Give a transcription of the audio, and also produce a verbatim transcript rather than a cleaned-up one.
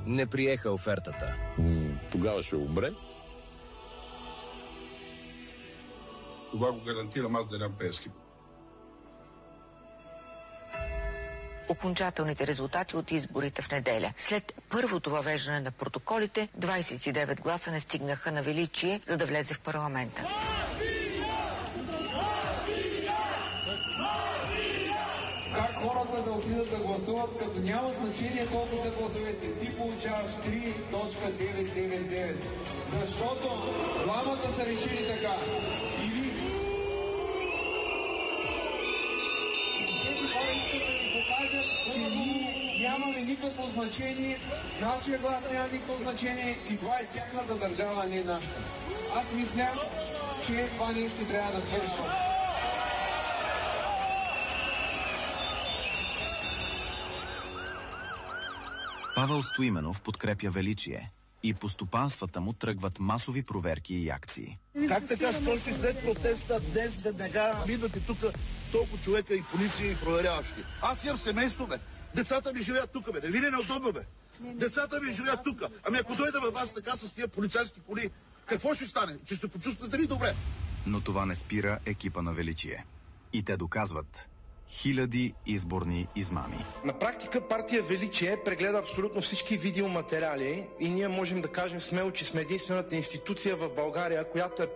не приеха офертата. М, тогава ще умре. Това го гарантирам аз, Делян Пеевски. Окончателните резултати от изборите в неделя. След първото въвеждане на протоколите, двадесет и девет гласа не стигнаха на Величие, за да влезе в парламента. Как хората да отидат да гласуват, като няма значение колко са гласовете? Ти получаваш три цяло деветстотин деветдесет и девет. Защото двамата са решили така. Или тези хора искат да ни покажат, че ние нямаме никакво значение, нашия глас няма никакво значение и това е тяхната държава, а не нашата. Аз мисля, че това нещо трябва да свършва. Павел Стоименов подкрепя Величие и по стопанствата му тръгват масови проверки и акции. Как така, що ще след протеста днес веднага идвате тук толкова човека и полиция и проверяващи? Аз имам семейство, бе. Децата ми живеят тук, бе. Не ви ли неудобно, бе? Децата ми живеят тук. Ами ако дойда във вас така с тия полицейски коли, какво ще стане? Че се почувствате ли добре? Но това не спира екипа на Величие. И те доказват хиляди изборни измами. На практика партия Величие прегледа абсолютно всички видеоматериали и ние можем да кажем смело, че сме единствената институция в България, която е